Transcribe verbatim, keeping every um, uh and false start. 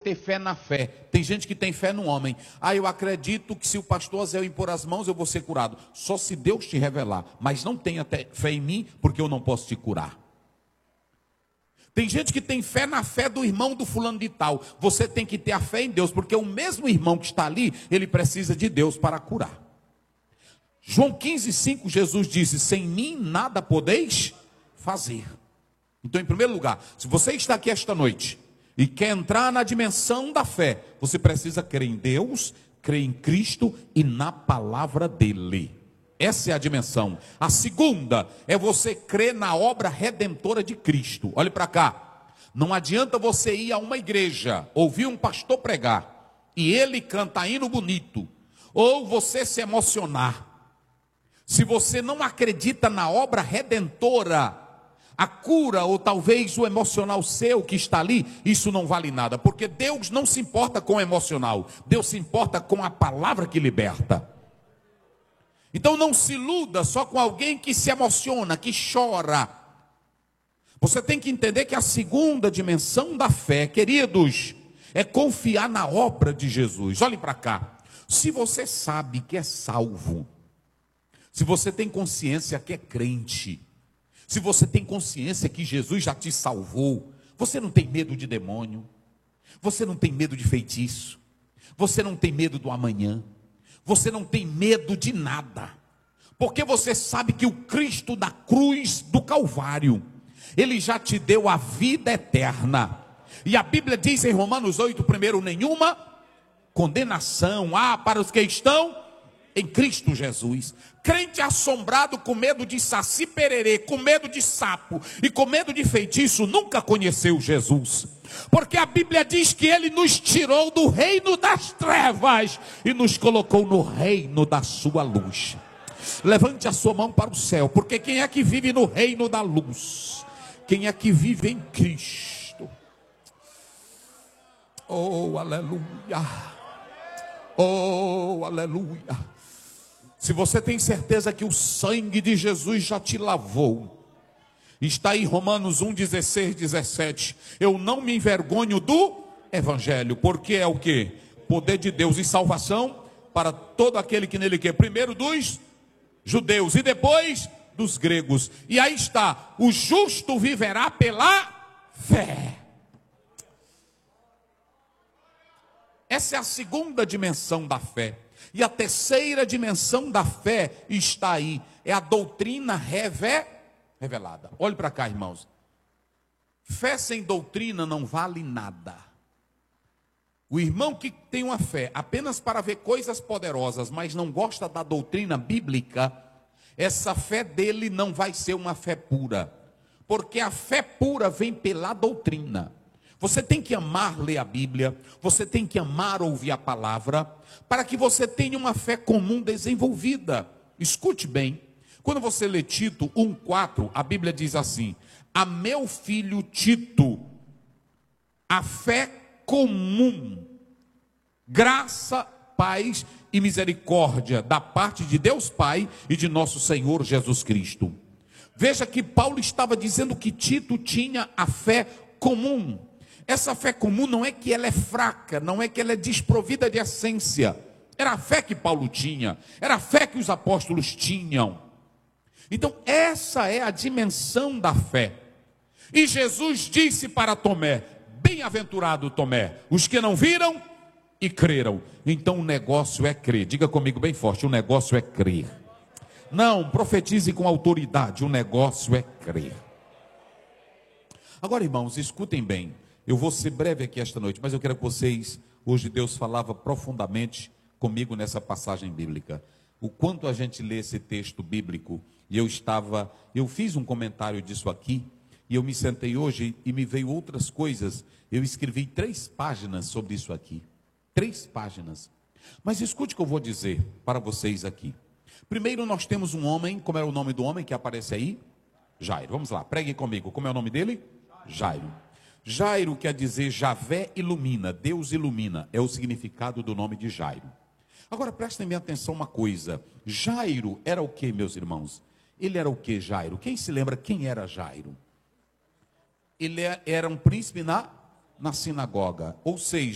ter fé na fé. Tem gente que tem fé no homem. Ah, eu acredito que se o pastor Zé impor as mãos eu vou ser curado. Só se Deus te revelar. Mas não tenha fé em mim, porque eu não posso te curar. Tem gente que tem fé na fé do irmão do fulano de tal. Você tem que ter a fé em Deus, porque o mesmo irmão que está ali, ele precisa de Deus para curar. João quinze, cinco, Jesus disse: sem mim nada podeis fazer. Então, em primeiro lugar, se você está aqui esta noite e quer entrar na dimensão da fé, você precisa crer em Deus, crer em Cristo e na palavra dele. Essa é a dimensão. A segunda é você crer na obra redentora de Cristo. Olhe para cá. Não adianta você ir a uma igreja, ouvir um pastor pregar e ele canta hino bonito, ou você se emocionar. Se você não acredita na obra redentora, a cura ou talvez o emocional seu que está ali, isso não vale nada, porque Deus não se importa com o emocional, Deus se importa com a palavra que liberta. Então não se iluda só com alguém que se emociona, que chora. Você tem que entender que a segunda dimensão da fé, queridos, é confiar na obra de Jesus. Olhem para cá. Se você sabe que é salvo, se você tem consciência que é crente, se você tem consciência que Jesus já te salvou, você não tem medo de demônio, você não tem medo de feitiço, você não tem medo do amanhã, você não tem medo de nada, porque você sabe que o Cristo da cruz do Calvário, ele já te deu a vida eterna. E a Bíblia diz em Romanos oito, primeiro, nenhuma condenação há para os que estão em Cristo Jesus. Crente assombrado com medo de saci pererê, com medo de sapo e com medo de feitiço, nunca conheceu Jesus. Porque a Bíblia diz que ele nos tirou do reino das trevas e nos colocou no reino da sua luz. Levante a sua mão para o céu, porque quem é que vive no reino da luz? Quem é que vive em Cristo? Oh, aleluia! Oh, aleluia! Se você tem certeza que o sangue de Jesus já te lavou, está aí Romanos um, dezesseis, dezessete. Eu não me envergonho do evangelho, porque é o que? Poder de Deus e salvação para todo aquele que nele quer. Primeiro dos judeus e depois dos gregos. E aí está, o justo viverá pela fé. Essa é a segunda dimensão da fé. E a terceira dimensão da fé está aí, é a doutrina reve... revelada. Olhe para cá, irmãos. Fé sem doutrina não vale nada. O irmão que tem uma fé apenas para ver coisas poderosas, mas não gosta da doutrina bíblica, essa fé dele não vai ser uma fé pura. Porque a fé pura vem pela doutrina. Você tem que amar ler a Bíblia, você tem que amar ouvir a palavra, para que você tenha uma fé comum desenvolvida. Escute bem, quando você lê Tito um, quatro, a Bíblia diz assim: a meu filho Tito, a fé comum, graça, paz e misericórdia da parte de Deus Pai e de nosso Senhor Jesus Cristo. Veja que Paulo estava dizendo que Tito tinha a fé comum. Essa fé comum não é que ela é fraca, não é que ela é desprovida de essência. Era a fé que Paulo tinha, era a fé que os apóstolos tinham. Então essa é a dimensão da fé. E Jesus disse para Tomé: bem-aventurado Tomé, os que não viram e creram. Então o negócio é crer. Diga comigo bem forte: o negócio é crer. Não, profetize com autoridade: o negócio é crer. Agora, irmãos, escutem bem. Eu vou ser breve aqui esta noite, mas eu quero que vocês, hoje Deus falava profundamente comigo nessa passagem bíblica. O quanto a gente lê esse texto bíblico, e eu estava, eu fiz um comentário disso aqui, e eu me sentei hoje e me veio outras coisas. Eu escrevi três páginas sobre isso aqui. Três páginas. Mas escute o que eu vou dizer para vocês aqui. Primeiro nós temos um homem, como era o nome do homem que aparece aí? Jairo. Vamos lá, pregue comigo. Como é o nome dele? Jairo. Jairo quer dizer Javé ilumina, Deus ilumina, é o significado do nome de Jairo. Agora prestem bem atenção uma coisa, Jairo era o que, meus irmãos? Ele era o que, Jairo? Quem se lembra quem era Jairo? Ele era um príncipe na, na sinagoga, ou seja,